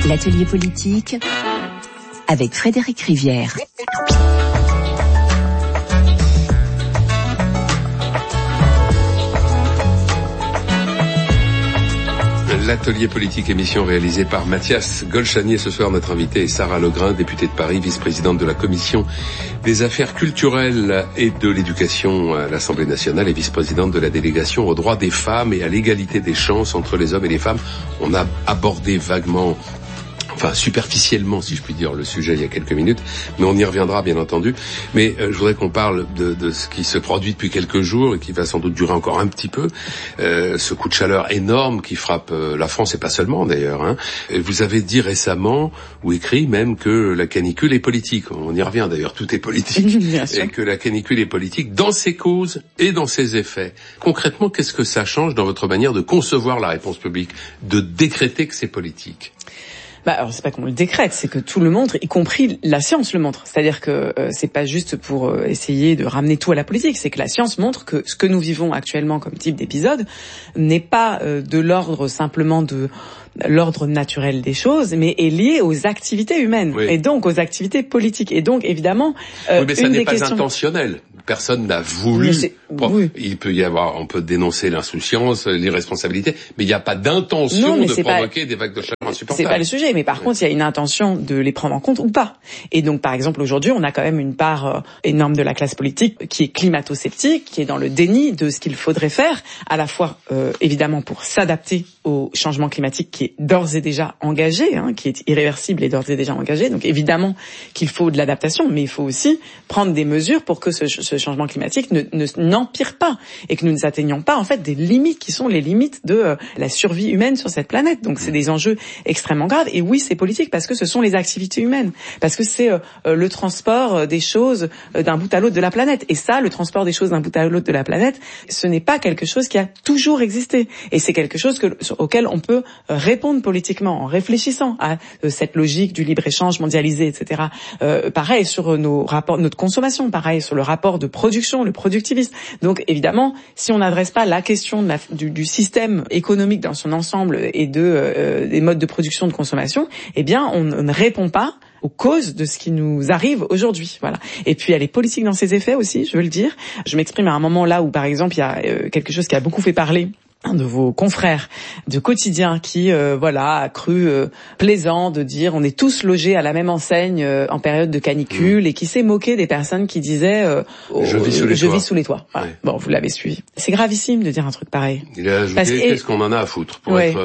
L'atelier politique avec Frédéric Rivière. L'atelier politique, émission réalisée par Mathias Golchani. Ce soir, notre invitée est Sarah Legrain, députée de Paris, vice-présidente de la Commission des affaires culturelles et de l'éducation à l'Assemblée nationale et vice-présidente de la délégation aux droits des femmes et à l'égalité des chances entre les hommes et les femmes. On a abordé vaguement, enfin superficiellement, si je puis dire, le sujet il y a quelques minutes, mais on y reviendra bien entendu. Mais je voudrais qu'on parle de ce qui se produit depuis quelques jours et qui va sans doute durer encore un petit peu, ce coup de chaleur énorme qui frappe la France et pas seulement d'ailleurs. Et vous avez dit récemment, ou écrit même, que la canicule est politique. On y revient d'ailleurs, tout est politique. Et que la canicule est politique dans ses causes et dans ses effets. Concrètement, qu'est-ce que ça change dans votre manière de concevoir la réponse publique, de décréter que c'est politique ? Alors c'est pas qu'on le décrète, c'est que tout le montre, y compris la science le montre. C'est-à-dire que c'est pas juste pour essayer de ramener tout à la politique, c'est que la science montre que ce que nous vivons actuellement comme type d'épisode n'est pas de l'ordre simplement de l'ordre naturel des choses, mais est lié aux activités humaines, oui. Et donc aux activités politiques. Et donc évidemment, oui, mais ça n'est pas intentionnel. Personne n'a voulu. Oui. Il peut y avoir, on peut dénoncer l'insouciance, l'irresponsabilité, mais il n'y a pas d'intention de provoquer des vagues de chaleur insupportables. C'est pas le sujet, mais par contre, il y a une intention de les prendre en compte ou pas. Et donc, par exemple, aujourd'hui, on a quand même une part énorme de la classe politique qui est climato-sceptique, qui est dans le déni de ce qu'il faudrait faire, à la fois évidemment pour s'adapter au changement climatique qui est d'ores et déjà engagé, qui est irréversible et d'ores et déjà engagé. Donc évidemment qu'il faut de l'adaptation, mais il faut aussi prendre des mesures pour que ce changement climatique n'empire pas et que nous ne atteignions pas en fait des limites qui sont les limites de la survie humaine sur cette planète. Donc c'est des enjeux extrêmement graves. Et oui, c'est politique parce que ce sont les activités humaines, parce que c'est le transport des choses d'un bout à l'autre de la planète. Et ça, le transport des choses d'un bout à l'autre de la planète, ce n'est pas quelque chose qui a toujours existé. Et c'est quelque chose auquel on peut répondre politiquement en réfléchissant à cette logique du libre-échange mondialisé, etc. Pareil sur nos rapports, notre consommation, pareil sur le rapport de production, le productivisme. Donc évidemment, si on n'adresse pas la question du système économique dans son ensemble et des modes de production, de consommation, eh bien on ne répond pas aux causes de ce qui nous arrive aujourd'hui. Voilà. Et puis elle est politique dans ses effets aussi, je veux le dire. Je m'exprime à un moment là où par exemple il y a quelque chose qui a beaucoup fait parler, un de vos confrères de quotidien qui a cru plaisant de dire on est tous logés à la même enseigne en période de canicule et qui s'est moqué des personnes qui disaient je vis sous les toits. Voilà. Ouais. Bon, vous l'avez suivi. C'est gravissime de dire un truc pareil. Il a ajouté qu'est-ce qu'on en a à foutre pour être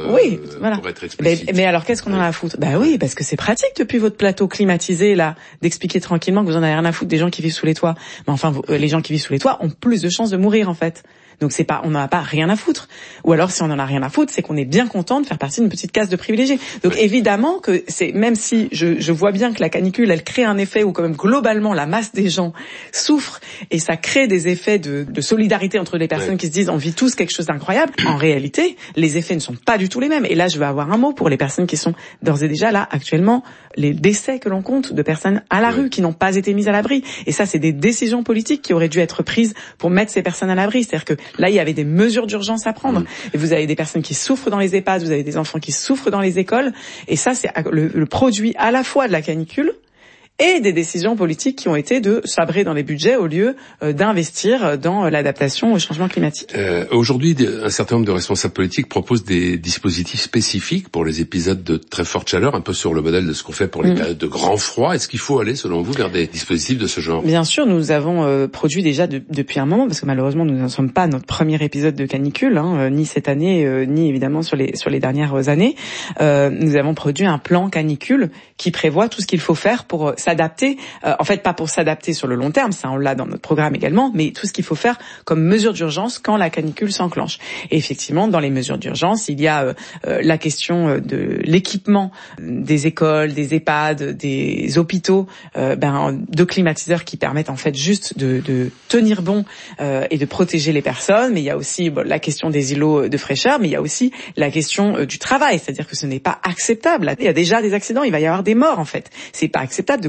explicite. Mais alors qu'est-ce qu'on en a à foutre ? Oui, parce que c'est pratique depuis votre plateau climatisé là d'expliquer tranquillement que vous en avez rien à foutre des gens qui vivent sous les toits. Mais enfin les gens qui vivent sous les toits ont plus de chances de mourir en fait. Donc on n'en a pas rien à foutre. Ou alors si on en a rien à foutre, c'est qu'on est bien content de faire partie d'une petite caste de privilégiés. Donc évidemment que même si je vois bien que la canicule, elle crée un effet où quand même globalement la masse des gens souffre et ça crée des effets de solidarité entre les personnes qui se disent on vit tous quelque chose d'incroyable. En réalité, les effets ne sont pas du tout les mêmes. Et là, je vais avoir un mot pour les personnes qui sont d'ores et déjà là actuellement, les décès que l'on compte de personnes à la rue qui n'ont pas été mises à l'abri. Et ça, c'est des décisions politiques qui auraient dû être prises pour mettre ces personnes à l'abri. C'est-à-dire que là, il y avait des mesures d'urgence à prendre. Et vous avez des personnes qui souffrent dans les EHPAD, vous avez des enfants qui souffrent dans les écoles. Et ça, c'est le produit à la fois de la canicule et des décisions politiques qui ont été de sabrer dans les budgets au lieu d'investir dans l'adaptation au changement climatique. Aujourd'hui, un certain nombre de responsables politiques proposent des dispositifs spécifiques pour les épisodes de très forte chaleur, un peu sur le modèle de ce qu'on fait pour les périodes de grand froid. Est-ce qu'il faut aller, selon vous, vers des dispositifs de ce genre ? Bien sûr, nous avons produit déjà depuis un moment, parce que malheureusement, nous n'en sommes pas à notre premier épisode de canicule, ni cette année, ni évidemment sur les dernières années. Nous avons produit un plan canicule qui prévoit tout ce qu'il faut faire pour s'adapter, en fait pas pour s'adapter sur le long terme, ça on l'a dans notre programme également, mais tout ce qu'il faut faire comme mesure d'urgence quand la canicule s'enclenche. Et effectivement, dans les mesures d'urgence, il y a la question de l'équipement des écoles, des EHPAD, des hôpitaux, de climatiseurs qui permettent en fait juste de tenir bon et de protéger les personnes. Mais il y a aussi la question des îlots de fraîcheur, mais il y a aussi la question du travail, c'est-à-dire que ce n'est pas acceptable. Il y a déjà des accidents, il va y avoir des morts en fait. C'est pas acceptable de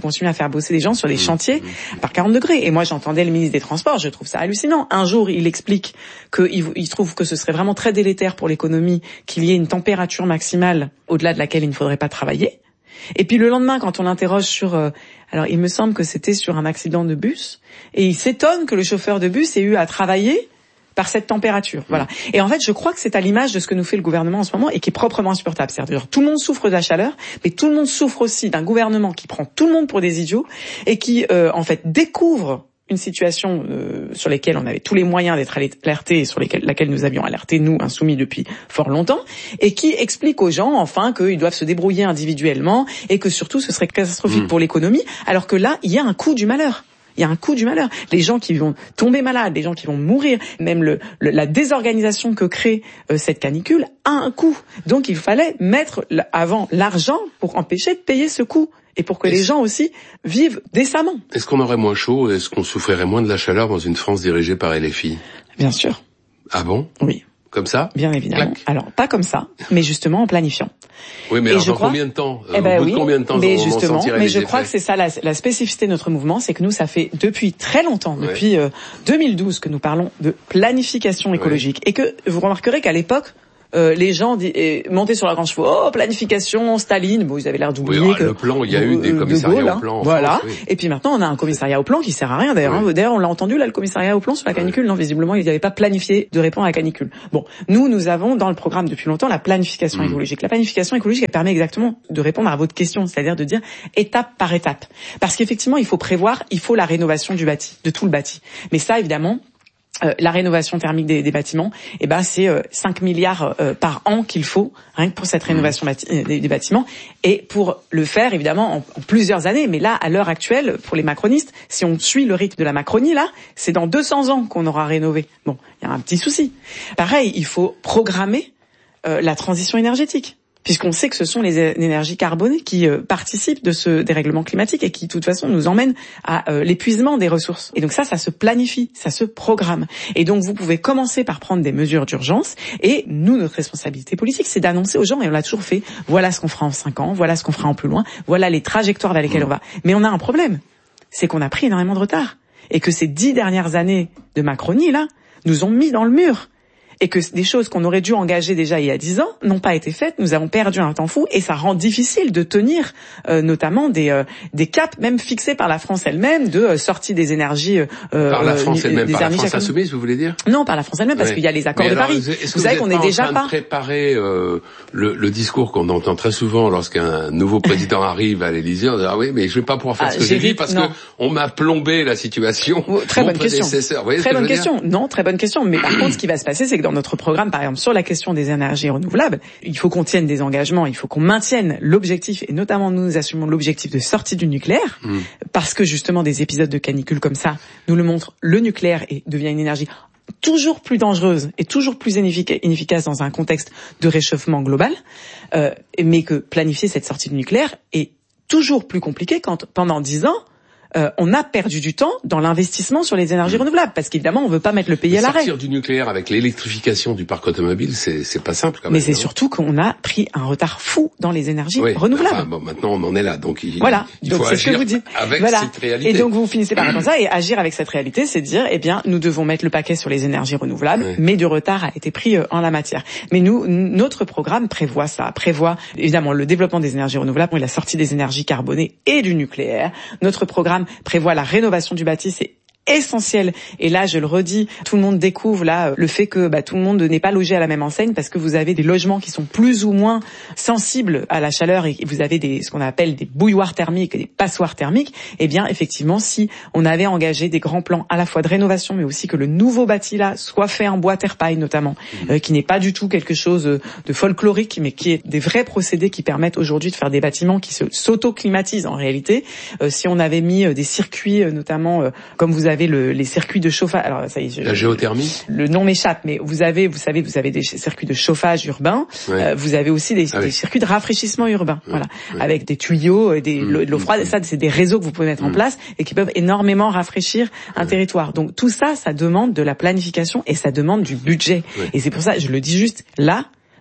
continuer à faire bosser des gens sur des chantiers par 40 degrés. Et moi, j'entendais le ministre des Transports, je trouve ça hallucinant. Un jour, il explique qu'il trouve que ce serait vraiment très délétère pour l'économie qu'il y ait une température maximale au-delà de laquelle il ne faudrait pas travailler. Et puis le lendemain, quand on l'interroge sur... alors, il me semble que c'était sur un accident de bus, et il s'étonne que le chauffeur de bus ait eu à travailler par cette température. Voilà. Et en fait, je crois que c'est à l'image de ce que nous fait le gouvernement en ce moment et qui est proprement insupportable. C'est-à-dire, tout le monde souffre de la chaleur, mais tout le monde souffre aussi d'un gouvernement qui prend tout le monde pour des idiots et qui, en fait, découvre une situation sur laquelle on avait tous les moyens d'être alertés et sur laquelle nous avions alerté, nous, insoumis, depuis fort longtemps, et qui explique aux gens, enfin, qu'ils doivent se débrouiller individuellement et que surtout ce serait catastrophique pour l'économie, alors que là, il y a un coût du malheur. Il y a un coût du malheur. Les gens qui vont tomber malades, les gens qui vont mourir, même la désorganisation que crée cette canicule a un coût. Donc il fallait mettre avant l'argent pour empêcher de payer ce coût. Et pour que les gens aussi vivent décemment. Est-ce qu'on aurait moins chaud? Est-ce qu'on souffrirait moins de la chaleur dans une France dirigée par LFI? Bien sûr. Ah bon? Oui. Comme ça? Bien évidemment. Clac. Alors, pas comme ça, mais justement en planifiant. Oui, mais alors dans combien de temps? Au bout de combien de temps mais justement, mais je crois que c'est ça la spécificité de notre mouvement, c'est que nous, ça fait depuis très longtemps, depuis 2012, que nous parlons de planification écologique. Et que vous remarquerez qu'à l'époque, les gens montaient sur la grande chevaux, oh, planification, Staline, bon, ils avaient l'air d'oublier que... Le plan, il y a eu des commissariats au plan en voilà. France, oui. Et puis maintenant, on a un commissariat au plan qui sert à rien, d'ailleurs. Oui. D'ailleurs, on l'a entendu, là, le commissariat au plan sur la canicule. Non, visiblement, ils n'avaient pas planifié de répondre à la canicule. Bon. Nous avons dans le programme depuis longtemps la planification écologique. La planification écologique, elle permet exactement de répondre à votre question, c'est-à-dire de dire étape par étape. Parce qu'effectivement, il faut la rénovation du bâti, de tout le bâti. Mais ça, évidemment, la rénovation thermique des bâtiments, c'est 5 milliards par an qu'il faut rien que pour cette rénovation des bâtiments, et pour le faire évidemment en plusieurs années. Mais là, à l'heure actuelle, pour les macronistes, si on suit le rythme de la Macronie, là, c'est dans 200 ans qu'on aura rénové. Bon, il y a un petit souci. Pareil, il faut programmer la transition énergétique, puisqu'on sait que ce sont les énergies carbonées qui participent de ce dérèglement climatique et qui, de toute façon, nous emmènent à l'épuisement des ressources. Et donc ça se planifie, ça se programme. Et donc vous pouvez commencer par prendre des mesures d'urgence. Et nous, notre responsabilité politique, c'est d'annoncer aux gens, et on l'a toujours fait, voilà ce qu'on fera en 5 ans, voilà ce qu'on fera en plus loin, voilà les trajectoires vers lesquelles on va. Mais on a un problème, c'est qu'on a pris énormément de retard. Et que ces 10 dernières années de Macronie, là, nous ont mis dans le mur. Et que des choses qu'on aurait dû engager déjà il y a 10 ans n'ont pas été faites, nous avons perdu un temps fou, et ça rend difficile de tenir notamment des caps même fixés par la France elle-même de sortie des énergies par la France elle-même, par la France insoumise, vous voulez dire? Non, par la France elle-même, parce qu'il y a les accords de Paris. Vous savez qu'on est déjà en train de préparer le discours qu'on entend très souvent lorsqu'un nouveau président arrive à l'Élysée, on dit ah oui, mais je vais pas pouvoir faire ce que j'ai dit parce que on m'a plombé la situation. Très bonne question. Très bonne question. Non, très bonne question. Mais par contre, ce qui va se passer, c'est que dans notre programme, par exemple, sur la question des énergies renouvelables, il faut qu'on tienne des engagements, il faut qu'on maintienne l'objectif, et notamment nous assumons l'objectif de sortie du nucléaire, parce que justement des épisodes de canicule comme ça nous le montrent, le nucléaire devient une énergie toujours plus dangereuse et toujours plus inefficace dans un contexte de réchauffement global, mais que planifier cette sortie du nucléaire est toujours plus compliqué quand, pendant 10 ans, on a perdu du temps dans l'investissement sur les énergies renouvelables, parce qu'évidemment on veut pas mettre le pays à l'arrêt. Sortir du nucléaire avec l'électrification du parc automobile, c'est pas simple quand même. Mais c'est surtout qu'on a pris un retard fou dans les énergies renouvelables. Enfin, bon, maintenant on en est là, donc il donc faut c'est ce que vous dites. Avec cette réalité. Et donc vous finissez par répondre ça, et agir avec cette réalité, c'est de dire nous devons mettre le paquet sur les énergies renouvelables, mais du retard a été pris en la matière. Mais notre programme prévoit ça, prévoit évidemment le développement des énergies renouvelables et la sortie des énergies carbonées et du nucléaire. Notre programme prévoit la rénovation du bâti, c'est essentiel. Et là, je le redis, tout le monde découvre là le fait que tout le monde n'est pas logé à la même enseigne, parce que vous avez des logements qui sont plus ou moins sensibles à la chaleur, et vous avez ce qu'on appelle des bouilloires thermiques et des passoires thermiques. Eh bien, effectivement, si on avait engagé des grands plans à la fois de rénovation, mais aussi que le nouveau bâti là soit fait en bois terre-paille notamment, qui n'est pas du tout quelque chose de folklorique, mais qui est des vrais procédés qui permettent aujourd'hui de faire des bâtiments qui s'auto-climatisent en réalité. Si on avait mis des circuits, notamment comme vous avez les circuits de chauffage. Alors ça y est, la géothermie. Le nom m'échappe, mais vous avez des circuits de chauffage urbain. Vous avez aussi des circuits de rafraîchissement urbain. Avec des tuyaux, de l'eau froide. Ça, c'est des réseaux que vous pouvez mettre en place et qui peuvent énormément rafraîchir un territoire. Donc tout ça, ça demande de la planification et ça demande du budget. Et c'est pour ça, je le dis juste là.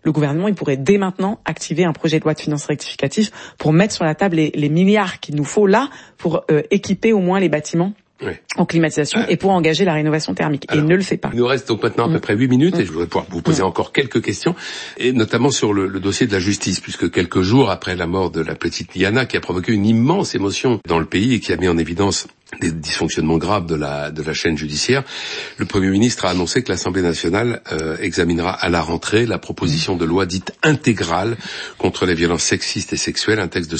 le gouvernement, il pourrait dès maintenant activer un projet de loi de finances rectificatif pour mettre sur la table les milliards qu'il nous faut là pour équiper au moins les bâtiments en climatisation et pour engager la rénovation thermique. Et il ne le fait pas. Il nous reste donc maintenant à peu près 8 minutes et je voudrais pouvoir vous poser encore quelques questions, et notamment sur le dossier de la justice, puisque quelques jours après la mort de la petite Liana, qui a provoqué une immense émotion dans le pays et qui a mis en évidence des dysfonctionnements graves de la chaîne judiciaire, le Premier ministre a annoncé que l'Assemblée nationale examinera à la rentrée la proposition de loi dite intégrale contre les violences sexistes et sexuelles, un texte de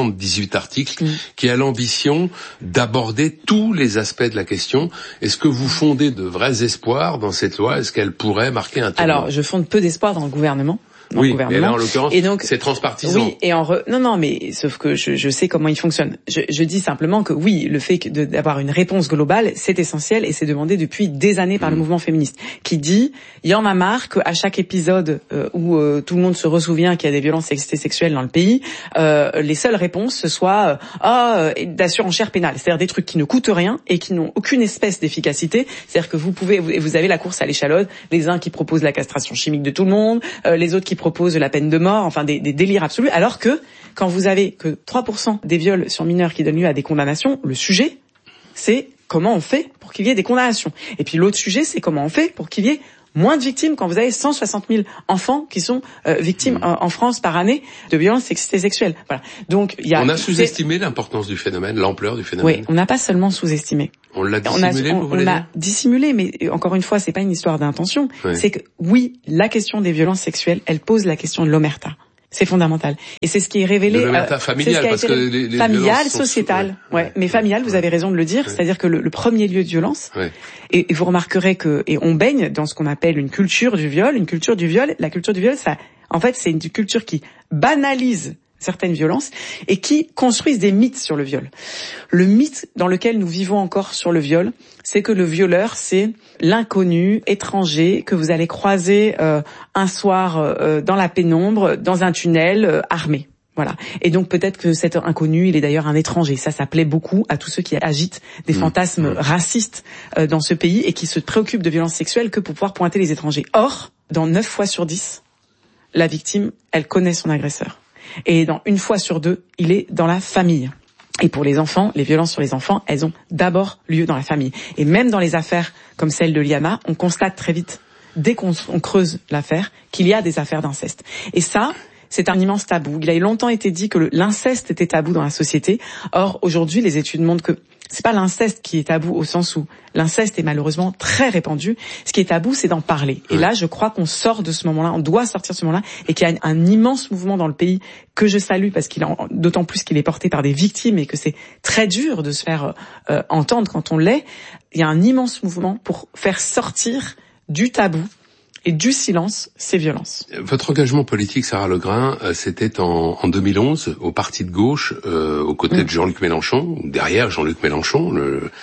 78 articles qui a l'ambition d'aborder tous les aspects de la question. Est-ce que vous fondez de vrais espoirs dans cette loi? Est-ce qu'elle pourrait marquer un tournant? Alors, je fonde peu d'espoir dans le gouvernement. Oui, mais là, en l'occurrence, c'est transpartisan. Oui, et non, mais sauf que je sais comment il fonctionne. Je dis simplement que oui, le fait d'avoir une réponse globale, c'est essentiel et c'est demandé depuis des années par le mouvement féministe, qui dit, il y en a marre qu'à chaque épisode où tout le monde se ressouvient qu'il y a des violences sexistes et sexuelles dans le pays, les seules réponses ce soit d'assurenchère pénale, c'est-à-dire des trucs qui ne coûtent rien et qui n'ont aucune espèce d'efficacité. C'est-à-dire que vous avez la course à l'échalote, les uns qui proposent la castration chimique de tout le monde, les autres qui proposent la peine de mort, enfin des délires absolus, alors que quand vous avez que 3% des viols sur mineurs qui donnent lieu à des condamnations, le sujet, c'est comment on fait pour qu'il y ait des condamnations. Et puis l'autre sujet, c'est comment on fait pour qu'il y ait moins de victimes quand vous avez 160 000 enfants qui sont victimes en France par année de violences sexistes et sexuelles. Voilà. Donc on a sous-estimé l'importance du phénomène, l'ampleur du phénomène. Oui, on n'a pas seulement sous-estimé. On l'a dissimulé, on l'a dissimulé, mais encore une fois, c'est pas une histoire d'intention. Oui. C'est que oui, la question des violences sexuelles, elle pose la question de l'omerta. C'est fondamental. Et c'est ce qui est révélé. De l'omerta familiale, parce que les familiale, sociétale. Mais familiale, vous avez raison de le dire. C'est-à-dire que le premier lieu de violence. Et vous remarquerez et on baigne dans ce qu'on appelle une culture du viol. La culture du viol, ça, en fait, c'est une culture qui banalise certaines violences et qui construisent des mythes sur le viol. Le mythe dans lequel nous vivons encore sur le viol, c'est que le violeur, c'est l'inconnu, étranger, que vous allez croiser un soir dans la pénombre, dans un tunnel, armé. Voilà. Et donc peut-être que cet inconnu, il est d'ailleurs un étranger. Ça plaît beaucoup à tous ceux qui agitent des fantasmes racistes dans ce pays et qui se préoccupent de violences sexuelles que pour pouvoir pointer les étrangers. Or, dans 9 fois sur 10, la victime, elle connaît son agresseur. Et dans 1 fois sur 2, il est dans la famille. Et pour les enfants, les violences sur les enfants, elles ont d'abord lieu dans la famille. Et même dans les affaires comme celle de Liana, on constate très vite, dès qu'on creuse l'affaire, qu'il y a des affaires d'inceste. Et ça, c'est un immense tabou. Il a longtemps été dit que l'inceste était tabou dans la société. Or, aujourd'hui, les études montrent que c'est pas l'inceste qui est tabou au sens où l'inceste est malheureusement très répandu. Ce qui est tabou, c'est d'en parler. Et là, je crois qu'on sort de ce moment-là, on doit sortir de ce moment-là, et qu'il y a un immense mouvement dans le pays que je salue parce d'autant plus qu'il est porté par des victimes et que c'est très dur de se faire entendre quand on l'est. Il y a un immense mouvement pour faire sortir du tabou et du silence ces violences. Votre engagement politique, Sarah Legrain, c'était en 2011 au parti de gauche, aux côtés de Jean-Luc Mélenchon, ou derrière Jean-Luc Mélenchon,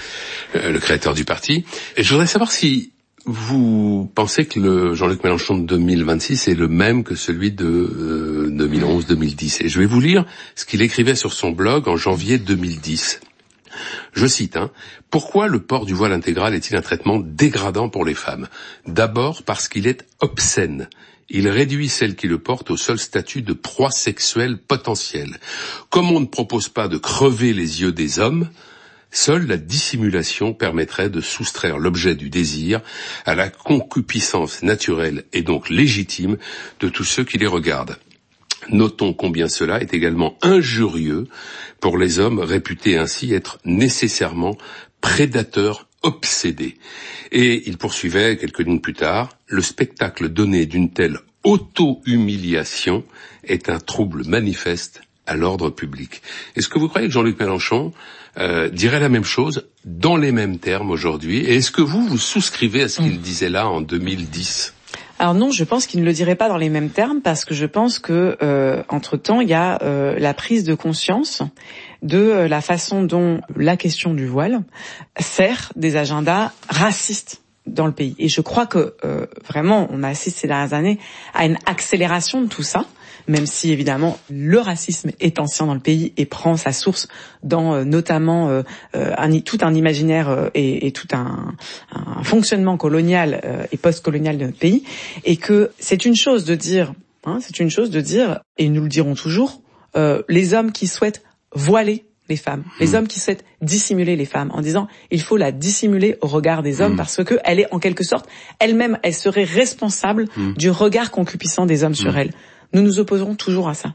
le créateur du parti. Et je voudrais savoir si vous pensez que le Jean-Luc Mélenchon de 2026 est le même que celui de 2011-2010. Et je vais vous lire ce qu'il écrivait sur son blog en janvier 2010. Je cite, pourquoi le port du voile intégral est-il un traitement dégradant pour les femmes? D'abord parce qu'il est obscène. Il réduit celles qui le portent au seul statut de proie sexuelle potentielle. Comme on ne propose pas de crever les yeux des hommes, seule la dissimulation permettrait de soustraire l'objet du désir à la concupiscence naturelle et donc légitime de tous ceux qui les regardent. Notons combien cela est également injurieux pour les hommes réputés ainsi être nécessairement prédateurs obsédés. Et il poursuivait quelques lignes plus tard, le spectacle donné d'une telle auto-humiliation est un trouble manifeste à l'ordre public. Est-ce que vous croyez que Jean-Luc Mélenchon dirait la même chose dans les mêmes termes aujourd'hui? Et est-ce que vous souscrivez à ce qu'il disait là en 2010? Alors non, je pense qu'il ne le dirait pas dans les mêmes termes parce que je pense que entre-temps, il y a la prise de conscience de la façon dont la question du voile sert des agendas racistes dans le pays. Et je crois que vraiment, on a assisté ces dernières années à une accélération de tout ça, même si évidemment le racisme est ancien dans le pays et prend sa source dans notamment tout un imaginaire et tout un fonctionnement colonial et post-colonial de notre pays, et que c'est une chose de dire C'est une chose de dire, et nous le dirons toujours, les hommes qui souhaitent voiler les femmes, les hommes qui souhaitent dissimuler les femmes, en disant il faut la dissimuler au regard des hommes parce que elle est en quelque sorte elle-même, elle serait responsable du regard concupiscent des hommes sur elle. Nous nous opposerons toujours à ça.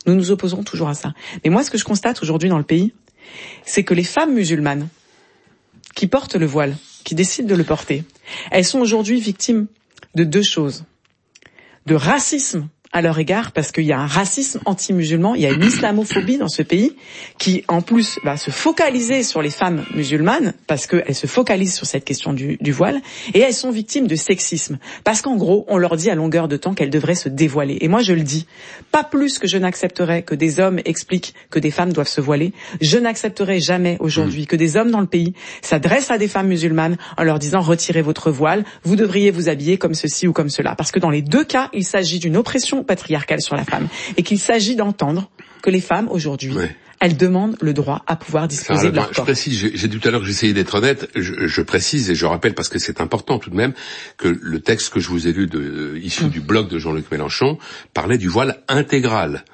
Mais moi, ce que je constate aujourd'hui dans le pays, c'est que les femmes musulmanes qui portent le voile, qui décident de le porter, elles sont aujourd'hui victimes de deux choses. De racisme à leur égard, parce qu'il y a un racisme anti-musulman, il y a une islamophobie dans ce pays qui, en plus, va se focaliser sur les femmes musulmanes, parce qu'elles se focalisent sur cette question du voile, et elles sont victimes de sexisme, parce qu'en gros, on leur dit à longueur de temps qu'elles devraient se dévoiler. Et moi, je le dis, pas plus que je n'accepterai que des hommes expliquent que des femmes doivent se voiler, je n'accepterai jamais aujourd'hui que des hommes dans le pays s'adressent à des femmes musulmanes en leur disant « retirez votre voile, vous devriez vous habiller comme ceci ou comme cela ». Parce que dans les deux cas, il s'agit d'une oppression patriarcale sur la femme, et qu'il s'agit d'entendre que les femmes aujourd'hui, elles demandent le droit à pouvoir disposer de leur corps. Je précise, j'ai dit tout à l'heure que j'essayais d'être honnête, je précise et je rappelle parce que c'est important tout de même que le texte que je vous ai lu issu du blog de Jean-Luc Mélenchon parlait du voile intégral.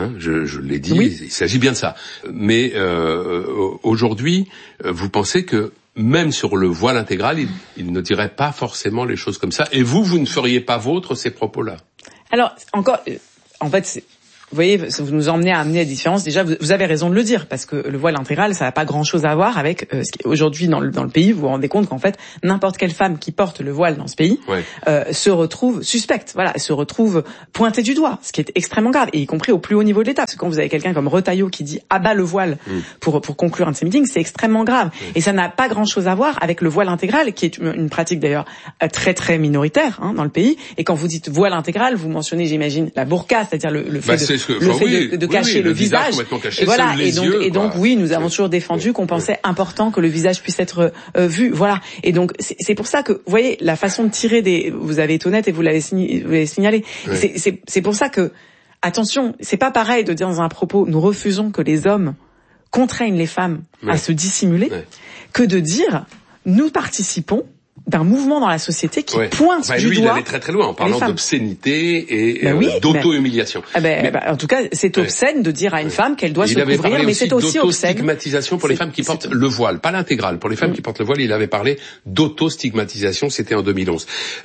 Je l'ai dit, il s'agit bien de ça. Mais aujourd'hui, vous pensez que même sur le voile intégral, il ne dirait pas forcément les choses comme ça, et vous ne feriez pas vôtre ces propos-là? Alors, encore, en fait, vous voyez, vous nous emmenez à amener la différence. Déjà, vous avez raison de le dire, parce que le voile intégral, ça n'a pas grand-chose à voir avec ce qui aujourd'hui dans le pays. Vous vous rendez compte qu'en fait, n'importe quelle femme qui porte le voile dans ce pays se retrouve suspecte, se retrouve pointée du doigt, ce qui est extrêmement grave, et y compris au plus haut niveau de l'État. Parce que quand vous avez quelqu'un comme Retailleau qui dit abat le voile pour conclure un de ses meetings, c'est extrêmement grave. Et ça n'a pas grand-chose à voir avec le voile intégral, qui est une pratique d'ailleurs très très minoritaire dans le pays. Et quand vous dites voile intégral, vous mentionnez, j'imagine, la burqa, c'est-à-dire le fait de cacher le visage. Caché, et voilà. Et donc, nous avons toujours défendu qu'on pensait important que le visage puisse être vu. Voilà. Et donc, c'est pour ça que, vous voyez, la façon de tirer vous avez été honnête et vous l'avez signalé. C'est pour ça que, attention, c'est pas pareil de dire dans un propos, nous refusons que les hommes contraignent les femmes à se dissimuler, que de dire, nous participons d'un mouvement dans la société qui pointe du doigt. Lui, il allait très très loin en parlant d'obscénité et d'auto-humiliation. En tout cas, c'est obscène de dire à une femme qu'elle doit se couvrir, mais c'est aussi obscène. D'auto-stigmatisation pour les femmes qui portent le voile, pas l'intégrale. Pour les femmes qui portent le voile, il avait parlé d'auto-stigmatisation, c'était en 2011.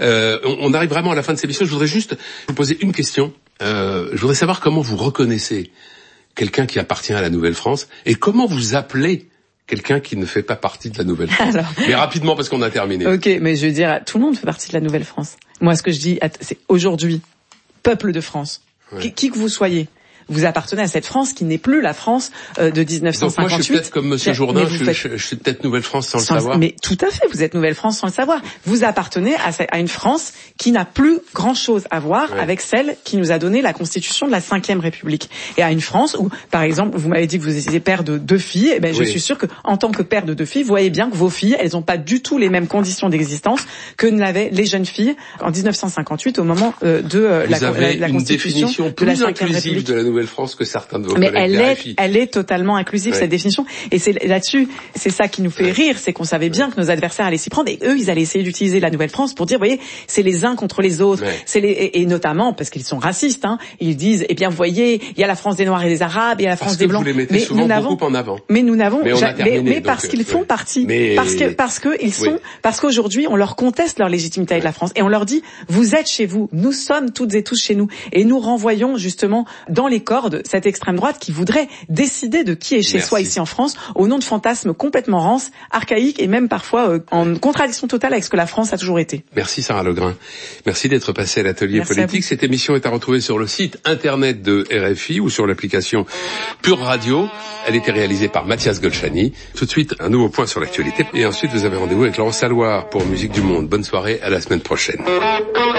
On arrive vraiment à la fin de cette émission. Je voudrais juste vous poser une question. Je voudrais savoir comment vous reconnaissez quelqu'un qui appartient à la Nouvelle-France et comment vous appelez quelqu'un qui ne fait pas partie de la Nouvelle-France. Mais rapidement, parce qu'on a terminé. Ok, mais je veux dire, tout le monde fait partie de la Nouvelle-France. Moi, ce que je dis, c'est aujourd'hui, peuple de France, qui que vous soyez, vous appartenez à cette France qui n'est plus la France de 1958. Donc moi, je suis peut-être comme Monsieur Jourdain, je suis peut-être Nouvelle-France sans le savoir. Mais tout à fait, vous êtes Nouvelle-France sans le savoir. Vous appartenez à une France qui n'a plus grand-chose à voir avec celle qui nous a donné la Constitution de la Ve République. Et à une France où, par exemple, vous m'avez dit que vous étiez père de 2 filles, et je suis sûr que, en tant que père de 2 filles, vous voyez bien que vos filles, elles n'ont pas du tout les mêmes conditions d'existence que n'avaient les jeunes filles en 1958 au moment de la Constitution de la Ve République. De la Nouvelle-France que certains de vos collègues. Elle est totalement inclusive, cette définition. Et c'est là-dessus, c'est ça qui nous fait rire, c'est qu'on savait bien que nos adversaires allaient s'y prendre, et eux, ils allaient essayer d'utiliser la Nouvelle-France pour dire, vous voyez, c'est les uns contre les autres. Et notamment, parce qu'ils sont racistes, ils disent, eh bien, vous voyez, il y a la France des Noirs et des Arabes, il y a la France des Blancs. Vous les mettez souvent beaucoup en avant. Mais nous n'avons, mais parce qu'ils font partie. Parce qu'aujourd'hui, on leur conteste leur légitimité avec la France. Et on leur dit, vous êtes chez vous. Nous sommes toutes et tous chez nous. Et nous renvoyons, justement, dans les cordes, cette extrême droite qui voudrait décider de qui est chez soi ici en France au nom de fantasmes complètement rances, archaïques et même parfois en contradiction totale avec ce que la France a toujours été. Merci Sarah Legrain. Merci d'être passée à l'atelier politique. Cette émission est à retrouver sur le site internet de RFI ou sur l'application Pure Radio. Elle était réalisée par Mathias Golchani. Tout de suite, un nouveau point sur l'actualité. Et ensuite, vous avez rendez-vous avec Laurence Salouard pour Musique du Monde. Bonne soirée, à la semaine prochaine.